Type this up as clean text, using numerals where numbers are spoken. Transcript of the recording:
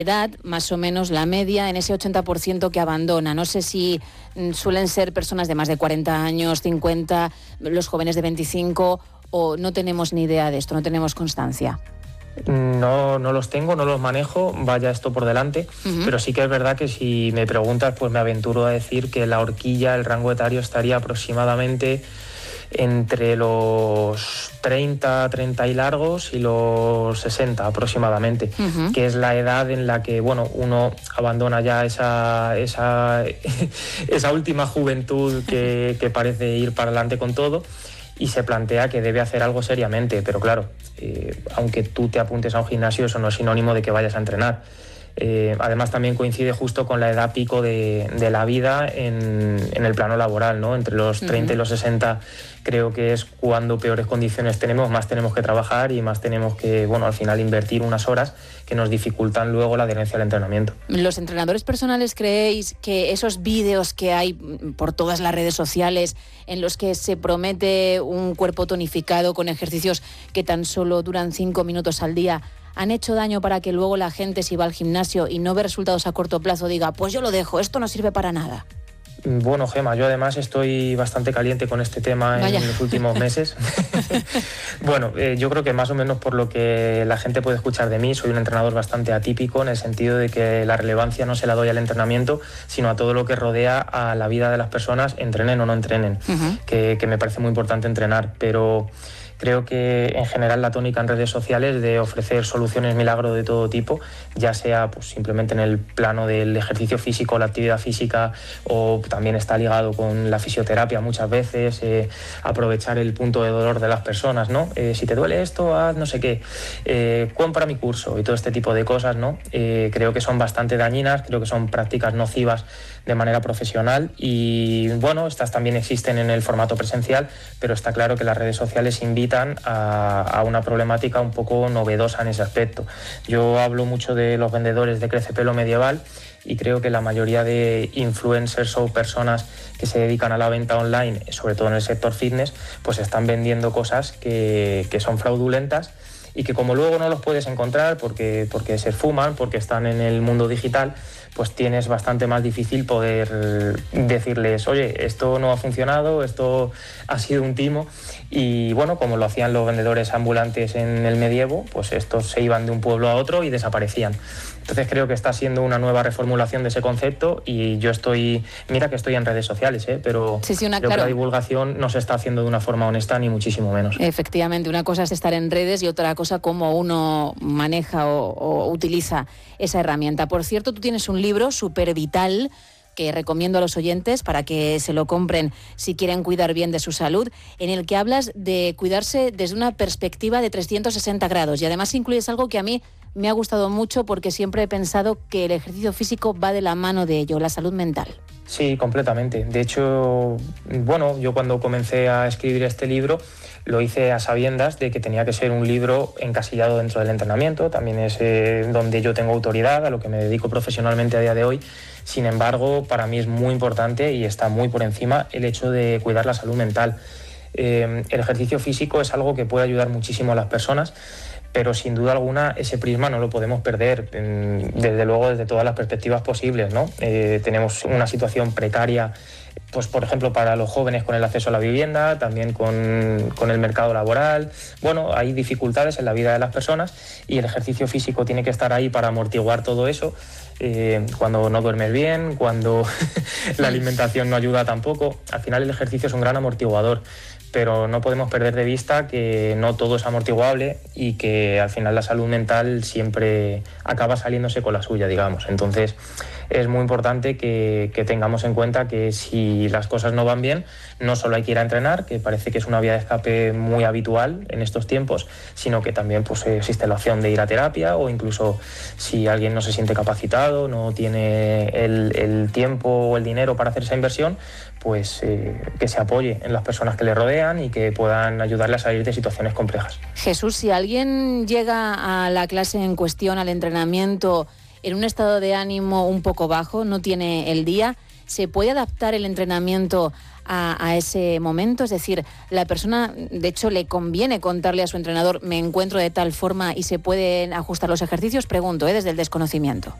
edad, más o menos la media, en ese 80% que abandona. No sé si suelen ser personas de más de 40 años, 50, los jóvenes de 25, o no tenemos ni idea de esto, no tenemos constancia. No los tengo, no los manejo, vaya esto por delante, pero sí que es verdad que si me preguntas, pues me aventuro a decir que la horquilla, el rango etario estaría aproximadamente entre los 30 y largos y los 60 aproximadamente, que es la edad en la que uno abandona ya esa última juventud que parece ir para adelante con todo y se plantea que debe hacer algo seriamente, pero claro, aunque tú te apuntes a un gimnasio, eso no es sinónimo de que vayas a entrenar. Además también coincide justo con la edad pico de la vida en el plano laboral, ¿no? Entre los 30 y los 60 creo que es cuando peores condiciones tenemos, más tenemos que trabajar y más tenemos que, al final invertir unas horas que nos dificultan luego la adherencia al entrenamiento. ¿Los entrenadores personales creéis que esos vídeos que hay por todas las redes sociales en los que se promete un cuerpo tonificado con ejercicios que tan solo duran 5 minutos al día han hecho daño para que luego la gente, si va al gimnasio y no ve resultados a corto plazo, diga, pues yo lo dejo, esto no sirve para nada? Bueno, Gema, yo además estoy bastante caliente con este tema. Vaya. En los últimos meses. Yo creo que más o menos por lo que la gente puede escuchar de mí, soy un entrenador bastante atípico en el sentido de que la relevancia no se la doy al entrenamiento, sino a todo lo que rodea a la vida de las personas, entrenen o no entrenen, que me parece muy importante entrenar, pero creo que en general la tónica en redes sociales de ofrecer soluciones milagro de todo tipo, ya sea pues simplemente en el plano del ejercicio físico, la actividad física, o también está ligado con la fisioterapia muchas veces, aprovechar el punto de dolor de las personas, ¿no? Si te duele esto, haz no sé qué, compra mi curso y todo este tipo de cosas, ¿no? Creo que son bastante dañinas, creo que son prácticas nocivas de manera profesional y estas también existen en el formato presencial, pero está claro que las redes sociales invitan a una problemática un poco novedosa en ese aspecto. Yo hablo mucho de los vendedores de crecepelo medieval y creo que la mayoría de influencers o personas que se dedican a la venta online, sobre todo en el sector fitness, pues están vendiendo cosas que son fraudulentas y que como luego no los puedes encontrar porque se fuman, porque están en el mundo digital, pues tienes bastante más difícil poder decirles, oye, esto no ha funcionado, esto ha sido un timo. Y como lo hacían los vendedores ambulantes en el medievo, pues estos se iban de un pueblo a otro y desaparecían. Entonces creo que está siendo una nueva reformulación de ese concepto y yo mira que estoy en redes sociales, pero creo que la divulgación no se está haciendo de una forma honesta ni muchísimo menos. Efectivamente, una cosa es estar en redes y otra cosa cómo uno maneja o utiliza esa herramienta. Por cierto, tú tienes un libro súper vital que recomiendo a los oyentes para que se lo compren si quieren cuidar bien de su salud, en el que hablas de cuidarse desde una perspectiva de 360 grados y además incluyes algo que a mí me ha gustado mucho porque siempre he pensado que el ejercicio físico va de la mano de ello, la salud mental. Sí, completamente. De hecho, yo cuando comencé a escribir este libro lo hice a sabiendas de que tenía que ser un libro encasillado dentro del entrenamiento, también es donde yo tengo autoridad, a lo que me dedico profesionalmente a día de hoy. Sin embargo, para mí es muy importante y está muy por encima el hecho de cuidar la salud mental. El ejercicio físico es algo que puede ayudar muchísimo a las personas, pero sin duda alguna ese prisma no lo podemos perder, desde luego desde todas las perspectivas posibles, ¿no? Tenemos una situación precaria, pues por ejemplo para los jóvenes con el acceso a la vivienda, también con el mercado laboral. Hay dificultades en la vida de las personas y el ejercicio físico tiene que estar ahí para amortiguar todo eso. Cuando no duermes bien, cuando la alimentación no ayuda tampoco, al final el ejercicio es un gran amortiguador, pero no podemos perder de vista que no todo es amortiguable y que al final la salud mental siempre acaba saliéndose con la suya, digamos. Entonces es muy importante que tengamos en cuenta que si las cosas no van bien, no solo hay que ir a entrenar, que parece que es una vía de escape muy habitual en estos tiempos, sino que también pues, existe la opción de ir a terapia o incluso si alguien no se siente capacitado, no tiene el tiempo o el dinero para hacer esa inversión, pues que se apoye en las personas que le rodean y que puedan ayudarle a salir de situaciones complejas. Jesús, si alguien llega a la clase en cuestión, al entrenamiento, en un estado de ánimo un poco bajo, no tiene el día, ¿se puede adaptar el entrenamiento a ese momento? Es decir, la persona, de hecho, le conviene contarle a su entrenador, me encuentro de tal forma y se pueden ajustar los ejercicios. Pregunto, desde el desconocimiento.